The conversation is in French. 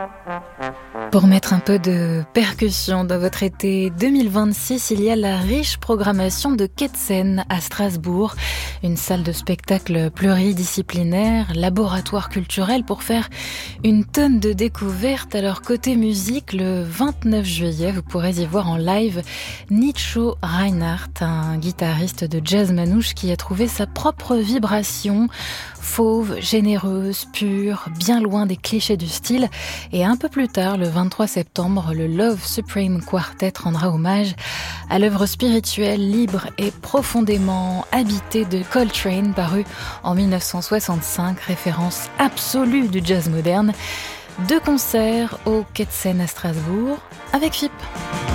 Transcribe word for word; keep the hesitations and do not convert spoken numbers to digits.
Pour mettre un peu de percussion dans votre été deux mille vingt-six, il y a la riche programmation de Ketsen à Strasbourg, une salle de spectacle pluridisciplinaire, laboratoire culturel pour faire une tonne de découvertes. Alors côté musique, le vingt-neuf juillet, vous pourrez y voir en live Nicho Reinhardt, un guitariste de jazz manouche qui a trouvé sa propre vibration, fauve, généreuse, pure, bien loin des clichés du style. Et un peu plus tard, le vingt-trois septembre, le Love Supreme Quartet rendra hommage à l'œuvre spirituelle, libre et profondément habitée de Coltrane, paru en dix-neuf cent soixante-cinq, référence absolue du jazz moderne. Deux concerts au Ketsen à Strasbourg avec F I P.